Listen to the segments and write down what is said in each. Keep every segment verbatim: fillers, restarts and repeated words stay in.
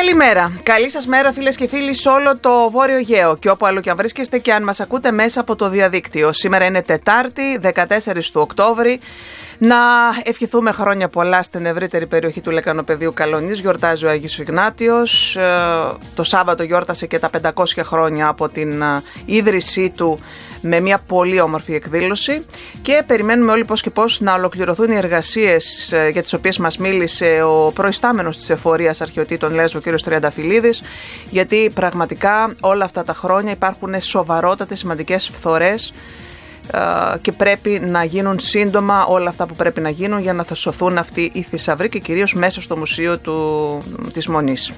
Καλημέρα. Καλή σας μέρα, φίλες και φίλοι, σε όλο το Βόρειο Αιγαίο και όπου άλλο και αν βρίσκεστε και αν μας ακούτε μέσα από το διαδίκτυο. Σήμερα είναι Τετάρτη, δεκατέσσερις του Οκτώβρη. Να ευχηθούμε χρόνια πολλά στην ευρύτερη περιοχή του Λεκανοπεδίου Καλονής. Γιορτάζει ο Άγιος Ιγνάτιος. Το Σάββατο γιόρτασε και τα πεντακόσια χρόνια από την ίδρυσή του με μια πολύ όμορφη εκδήλωση και περιμένουμε όλοι πώς και πώς να ολοκληρωθούν οι εργασίες για τις οποίες μας μίλησε ο προϊστάμενος της Εφορίας Αρχαιοτήτων Λέσβου, ο κ. Τριανταφυλλίδης, γιατί πραγματικά όλα αυτά τα χρόνια υπάρχουν σοβαρότατες σημαντικές φθορές και πρέπει να γίνουν σύντομα όλα αυτά που πρέπει να γίνουν για να θα σωθούν αυτοί οι θησαυροί και κυρίως μέσα στο Μουσείο του, της Μονής.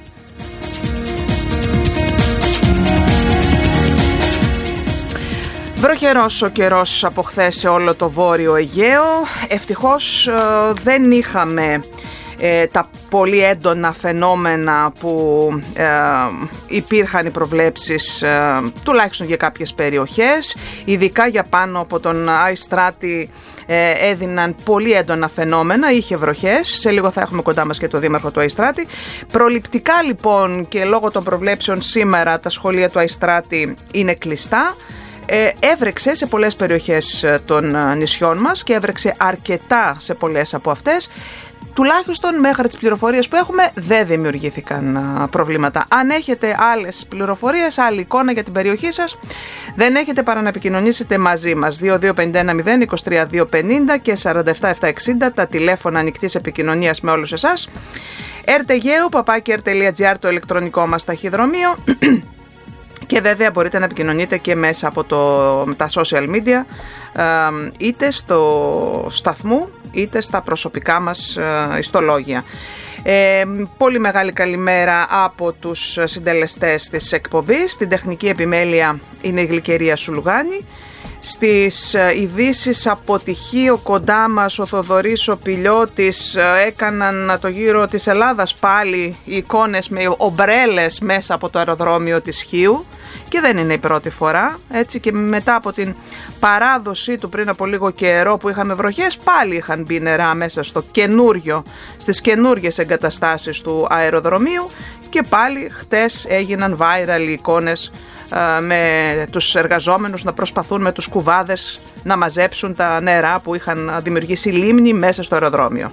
Βροχερός ο καιρός από χθες σε όλο το Βόρειο Αιγαίο. Ευτυχώς ε, δεν είχαμε ε, τα πολύ έντονα φαινόμενα που ε, υπήρχαν οι προβλέψεις ε, τουλάχιστον για κάποιες περιοχές, ειδικά για πάνω από τον Αϊστράτη ε, έδιναν πολύ έντονα φαινόμενα, είχε βροχές, σε λίγο θα έχουμε κοντά μας και το δήμαρχο του Αϊστράτη. Προληπτικά λοιπόν και λόγω των προβλέψεων σήμερα τα σχολεία του Αϊστράτη είναι κλειστά. Ε, έβρεξε σε πολλές περιοχές των νησιών μας και έβρεξε αρκετά σε πολλές από αυτές. Τουλάχιστον μέχρι τις πληροφορίες που έχουμε δεν δημιουργήθηκαν προβλήματα. Αν έχετε άλλες πληροφορίες, άλλη εικόνα για την περιοχή σας, δεν έχετε παρά να επικοινωνήσετε μαζί μας. δύο δύο πέντε ένα μηδέν είκοσι τρία δύο πενήντα και σαράντα επτά επτακόσια εξήντα τα τηλέφωνα ανοιχτής επικοινωνίας με όλους εσάς. Ερτεγέου, παπάκι ερ τελεία τζι άρ το ηλεκτρονικό μας ταχυδρομείο. Και βέβαια μπορείτε να επικοινωνείτε και μέσα από το, τα social media, είτε στο σταθμού είτε στα προσωπικά μας ιστολόγια. Ε, πολύ μεγάλη καλημέρα από τους συντελεστές της εκπομπής. Στην τεχνική επιμέλεια είναι η Γλυκερία Σουλγάνη. Στις ειδήσεις από τυχείο κοντά μας ο Θοδωρής ο Πηλιώτης έκαναν το γύρο της Ελλάδας πάλι οι εικόνες με ομπρέλες μέσα από το αεροδρόμιο της Χίου και δεν είναι η πρώτη φορά, έτσι, και μετά από την παράδοσή του πριν από λίγο καιρό που είχαμε βροχές πάλι είχαν μπει νερά μέσα στο καινούριο, στις καινούριες εγκαταστάσεις του αεροδρομίου και πάλι χτες έγιναν viral οι εικόνες με τους εργαζόμενους να προσπαθούν με τους κουβάδες να μαζέψουν τα νερά που είχαν δημιουργήσει λίμνη μέσα στο αεροδρόμιο.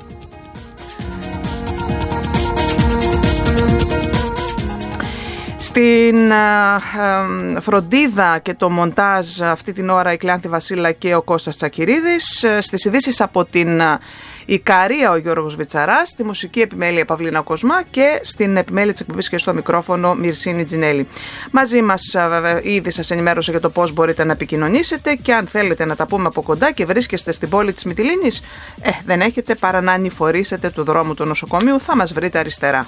Στην ε, φροντίδα και το μοντάζ αυτή την ώρα η Κλεάνθη Βασίλα και ο Κώστας Τσακυρίδης. Στις ειδήσεις από την Ικαρία ο Γιώργος Βιτσαράς, στη μουσική επιμέλεια Παυλίνα Κοσμά και στην επιμέλεια της εκπομπής και στο μικρόφωνο Μυρσίνη Τζινέλη. Μαζί μας βέβαια ήδη σας ενημέρωσα για το πώς μπορείτε να επικοινωνήσετε και αν θέλετε να τα πούμε από κοντά και βρίσκεστε στην πόλη της Μυτιλήνης, ε, δεν έχετε παρά να ανηφορήσετε του δρόμου του νοσοκομείου, θα μας βρείτε αριστερά.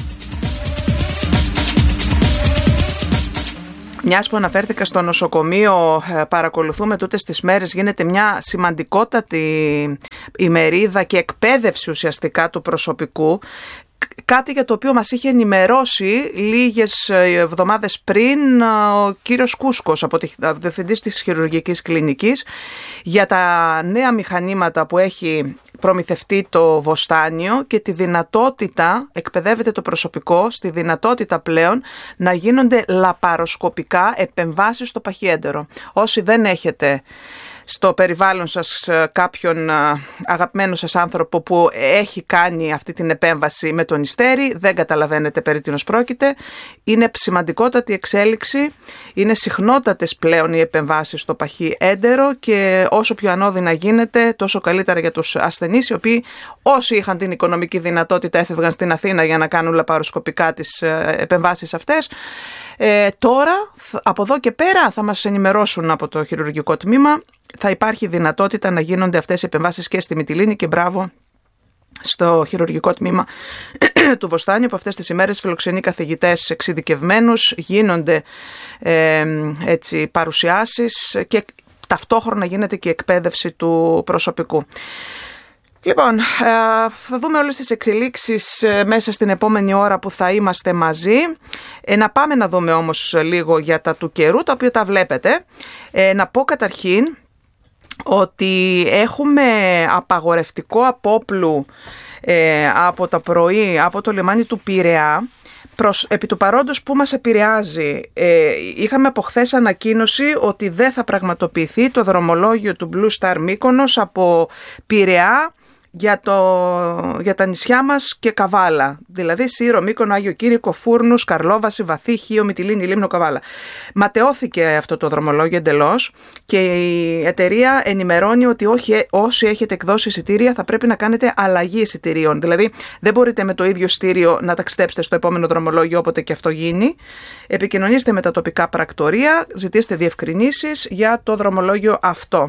Μιας που αναφέρθηκα στο νοσοκομείο, παρακολουθούμε τούτες τις μέρες, γίνεται μια σημαντικότατη ημερίδα και εκπαίδευση ουσιαστικά του προσωπικού. Κάτι για το οποίο μας είχε ενημερώσει λίγες εβδομάδες πριν ο κύριος Κούσκος, από τη διευθυντής της χειρουργικής κλινικής, για τα νέα μηχανήματα που έχει προμηθευτεί το Βοστάνιο και τη δυνατότητα, εκπαιδεύεται το προσωπικό, στη δυνατότητα πλέον να γίνονται λαπαροσκοπικά επεμβάσεις στο παχιέντερο. Όσοι δεν έχετε στο περιβάλλον σας κάποιον αγαπημένο σας άνθρωπο που έχει κάνει αυτή την επέμβαση με τον υστέρι, δεν καταλαβαίνετε περί τίνος πρόκειται. Είναι σημαντικότατη εξέλιξη, είναι συχνότατες πλέον οι επεμβάσεις στο παχύ έντερο και όσο πιο ανώδυνα γίνεται τόσο καλύτερα για τους ασθενείς, οι οποίοι όσοι είχαν την οικονομική δυνατότητα έφευγαν στην Αθήνα για να κάνουν λαπαροσκοπικά τις επεμβάσεις αυτές. Ε, τώρα από εδώ και πέρα θα μας ενημερώσουν από το χειρουργικό τμήμα, θα υπάρχει δυνατότητα να γίνονται αυτές οι επεμβάσεις και στη Μυτιλήνη και μπράβο στο χειρουργικό τμήμα του Βοστάνιου που αυτές τις ημέρες φιλοξενεί καθηγητές εξειδικευμένους, γίνονται ε, έτσι, παρουσιάσεις και ταυτόχρονα γίνεται και εκπαίδευση του προσωπικού. Λοιπόν, θα δούμε όλες τις εξελίξεις μέσα στην επόμενη ώρα που θα είμαστε μαζί. Να πάμε να δούμε όμως λίγο για τα του καιρού, τα οποία τα βλέπετε. Να πω καταρχήν ότι έχουμε απαγορευτικό απόπλου ε, από τα πρωί από το λιμάνι του Πειραιά. Προς, επί του παρόντος που μας επηρεάζει, ε, είχαμε από χθες ανακοίνωση ότι δεν θα πραγματοποιηθεί το δρομολόγιο του Blue Star Μύκονος από Πειραιά για, το, για τα νησιά μας και Καβάλα, δηλαδή Σύρο, Μύκονο, Άγιο Κύρικο, Φούρνους, Καρλόβαση, Βαθύ, Χίο, Μυτιλήνη, Λίμνο, Καβάλα. Ματαιώθηκε αυτό το δρομολόγιο εντελώς και η εταιρεία ενημερώνει ότι όχι, όσοι έχετε εκδώσει εισιτήρια θα πρέπει να κάνετε αλλαγή εισιτηρίων. Δηλαδή δεν μπορείτε με το ίδιο εισιτήριο να ταξιδέψετε στο επόμενο δρομολόγιο όποτε και αυτό γίνει. Επικοινωνήστε με τα τοπικά πρακτορεία, ζητήστε διευκρινήσεις για το δρομολόγιο αυτό.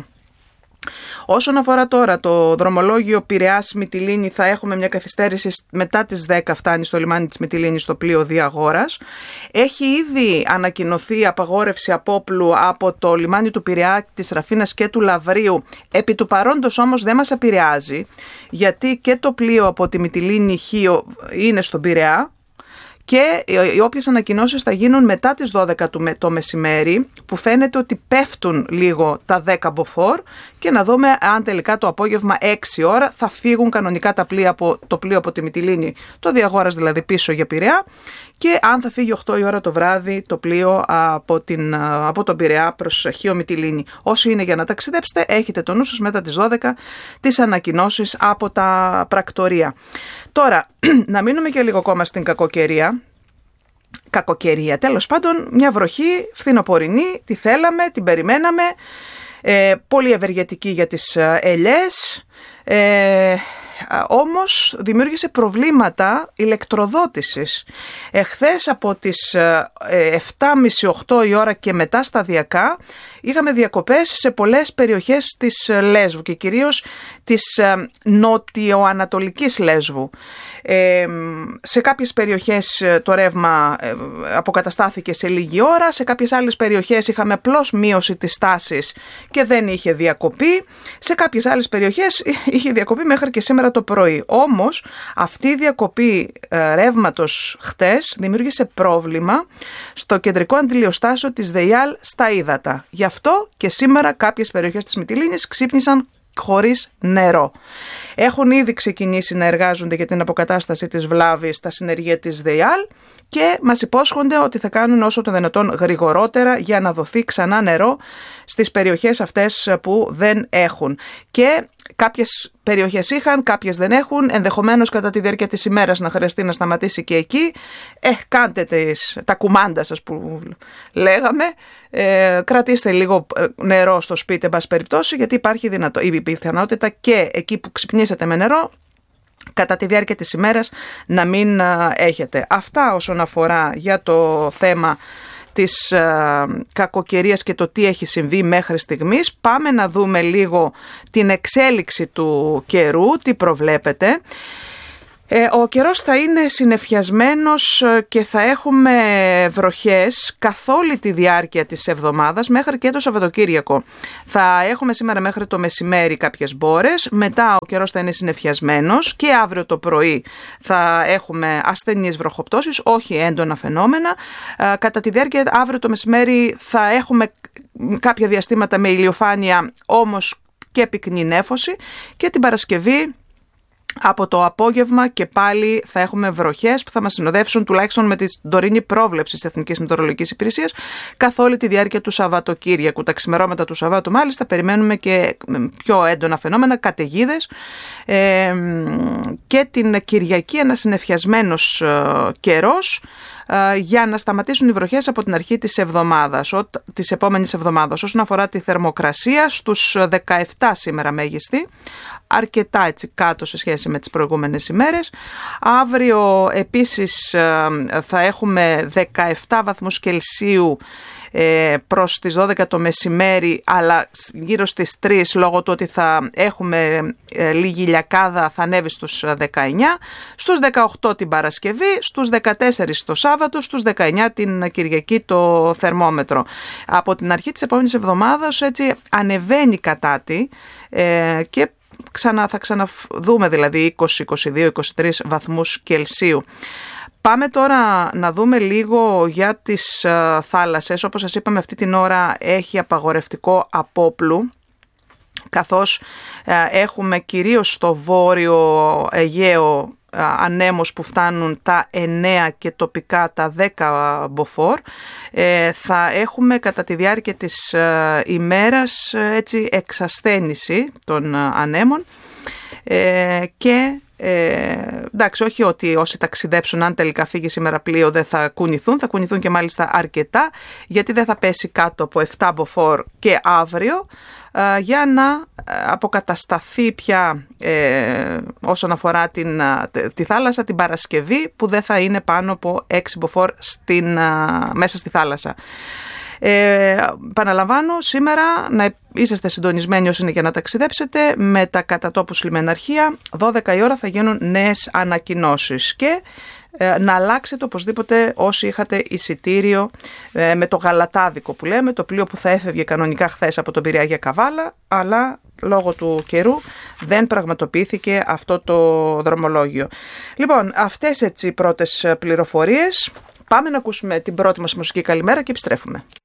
Όσον αφορά τώρα το δρομολόγιο Πειραιάς Μυτιλήνη, θα έχουμε μια καθυστέρηση μετά τις δέκα, φτάνει στο λιμάνι της Μυτιλήνης στο πλοίο Διαγόρας. Έχει ήδη ανακοινωθεί απαγόρευση απόπλου από το λιμάνι του Πειραιά, της Ραφίνας και του Λαβρίου. Επί του παρόντος όμως δεν μας επηρεάζει, γιατί και το πλοίο από τη Μυτιλήνη Χίο είναι στον Πειραιά. Και οι όποιες ανακοινώσεις θα γίνουν μετά τις δώδεκα το μεσημέρι, που φαίνεται ότι πέφτουν λίγο τα δέκα μποφόρ, και να δούμε αν τελικά το απόγευμα έξι ώρα θα φύγουν κανονικά τα πλοία από, το πλοίο από τη Μυτιλήνη, το Διαγόρας δηλαδή, πίσω για Πειραιά, και αν θα φύγει οκτώ η ώρα το βράδυ το πλοίο από, την, από τον Πειραιά προς Χίο Μυτιλήνη. Όσοι είναι για να ταξιδέψετε, έχετε το νου σας μετά τις δώδεκα τις ανακοινώσεις από τα πρακτορεία. Τώρα, να μείνουμε και λίγο ακόμα στην κακοκαιρία. Κακοκαιρία, τέλος πάντων, μια βροχή φθινοπορεινή, τη θέλαμε, την περιμέναμε, ε, πολύ ευεργετική για τις ελιές, ε, όμως δημιούργησε προβλήματα ηλεκτροδότησης. Εχθές από τις επτά και μισή οκτώ η ώρα και μετά σταδιακά είχαμε διακοπές σε πολλές περιοχές της Λέσβου και κυρίως της νοτιοανατολικής Λέσβου. Ε, σε κάποιες περιοχές το ρεύμα αποκαταστάθηκε σε λίγη ώρα, σε κάποιες άλλες περιοχές είχαμε απλώς μείωση της τάσης και δεν είχε διακοπή, σε κάποιες άλλες περιοχές είχε διακοπή μέχρι και σήμερα το πρωί. Όμως αυτή η διακοπή ρεύματος χτες δημιούργησε πρόβλημα στο κεντρικό αντιλιοστάσιο της ΔΕΙΑΛ στα ύδατα. Γι' αυτό και σήμερα κάποιες περιοχές της Μυτιλήνης ξύπνησαν χωρίς νερό. Έχουν ήδη ξεκινήσει να εργάζονται για την αποκατάσταση της βλάβης στα συνεργεία της ΔΕΙΑΛ και μας υπόσχονται ότι θα κάνουν όσο το δυνατόν γρηγορότερα για να δοθεί ξανά νερό στις περιοχές αυτές που δεν έχουν. Και κάποιες περιοχές είχαν, κάποιες δεν έχουν, ενδεχομένως κατά τη διάρκεια της ημέρας να χρειαστεί να σταματήσει και εκεί. Ε, κάντε τις, τα κουμάντα σας που λέγαμε, ε, κρατήστε λίγο νερό στο σπίτι, εν πάση περιπτώσει, γιατί υπάρχει δυνατό, η πιθανότητα και εκεί που ξυπνήσετε με νερό, κατά τη διάρκεια της ημέρας να μην έχετε. Αυτά όσον αφορά για το θέμα της uh, κακοκαιρίας και το τι έχει συμβεί μέχρι στιγμής. Πάμε να δούμε λίγο την εξέλιξη του καιρού, τι προβλέπετε. Ε, ο καιρός θα είναι συννεφιασμένος και θα έχουμε βροχές καθ' όλη τη διάρκεια της εβδομάδας μέχρι και το Σαββατοκύριακο. Θα έχουμε σήμερα μέχρι το μεσημέρι κάποιες μπόρες, μετά ο καιρός θα είναι συννεφιασμένος και αύριο το πρωί θα έχουμε ασθενείς βροχοπτώσεις, όχι έντονα φαινόμενα. Ε, κατά τη διάρκεια αύριο το μεσημέρι θα έχουμε κάποια διαστήματα με ηλιοφάνεια, όμως και πυκνή νέφωση, και την Παρασκευή από το απόγευμα και πάλι θα έχουμε βροχές που θα μας συνοδεύσουν τουλάχιστον με την τωρινή πρόβλεψη της Εθνικής Μετεωρολογικής Υπηρεσίας καθ' όλη τη διάρκεια του Σαββατοκύριακου. Τα ξημερώματα του Σαββάτου μάλιστα περιμένουμε και πιο έντονα φαινόμενα, καταιγίδες, ε, και την Κυριακή ένα συννεφιασμένος ε, καιρός ε, για να σταματήσουν οι βροχές από την αρχή της εβδομάδας, ο, της επόμενης εβδομάδας. Όσον αφορά τη θερμοκρασία, στους δεκαεπτά σήμερα μέγιστη, αρκετά έτσι κάτω σε σχέση με τις προηγούμενες ημέρες. Αύριο επίσης θα έχουμε δεκαεπτά βαθμούς Κελσίου προς τις δώδεκα το μεσημέρι, αλλά γύρω στις τρεις λόγω του ότι θα έχουμε λίγη ηλιακάδα θα ανέβει στους δεκαεννιά, στους δεκαοκτώ την Παρασκευή, στους δεκατέσσερα το Σάββατο, στους δεκαεννιά την Κυριακή το θερμόμετρο. Από την αρχή της επόμενης εβδομάδας έτσι ανεβαίνει κατά τη και Ξανά, θα ξαναδούμε δηλαδή είκοσι, είκοσι δύο, είκοσι τρεις βαθμούς Κελσίου. Πάμε τώρα να δούμε λίγο για τις uh, θάλασσες. Όπως σας είπαμε, αυτή την ώρα έχει απαγορευτικό απόπλου καθώς έχουμε κυρίως στο βόρειο Αιγαίο ανέμους που φτάνουν τα εννέα και τοπικά τα δέκα μποφόρ. Ε, θα έχουμε κατά τη διάρκεια της ε, ημέρας έτσι εξασθένηση των ανέμων ε, και Ε, εντάξει, όχι ότι όσοι ταξιδέψουν, αν τελικά φύγει σήμερα πλοίο, δεν θα κουνηθούν, θα κουνηθούν και μάλιστα αρκετά, γιατί δεν θα πέσει κάτω από επτά μποφόρ και αύριο, ε, για να αποκατασταθεί πια ε, όσον αφορά την, τη θάλασσα την Παρασκευή, που δεν θα είναι πάνω από έξι μποφόρ στην, μέσα στη θάλασσα. Ε, Παναλαμβάνω, σήμερα να είσαστε συντονισμένοι όσοι είναι για να ταξιδέψετε με τα κατά τόπους λιμεναρχεία. δώδεκα η ώρα θα γίνουν νέες ανακοινώσεις και ε, να αλλάξετε οπωσδήποτε όσοι είχατε εισιτήριο ε, με το γαλατάδικο που λέμε, το πλοίο που θα έφευγε κανονικά χθες από τον Πειραιά για Καβάλα, αλλά λόγω του καιρού δεν πραγματοποιήθηκε αυτό το δρομολόγιο. Λοιπόν, αυτές έτσι οι πρώτες πληροφορίες. Πάμε να ακούσουμε την πρώτη μας μουσική καλημέρα και επιστρέφουμε.